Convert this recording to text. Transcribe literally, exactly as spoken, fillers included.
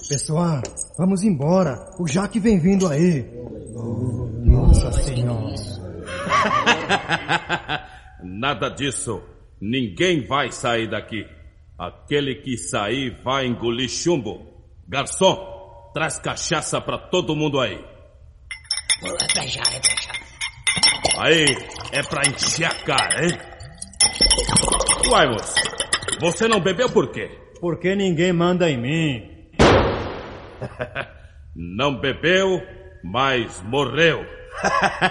Pessoal, vamos embora. O Jaque vem vindo aí. Oh, Nossa Senhora. Nada disso. Ninguém vai sair daqui. Aquele que sair vai engolir chumbo. Garçom, traz cachaça pra todo mundo aí. É pra já, é pra já. Aí, é pra encher a cara, hein? Uai, moço, você não bebeu por quê? Porque ninguém manda em mim. Não bebeu, mas morreu.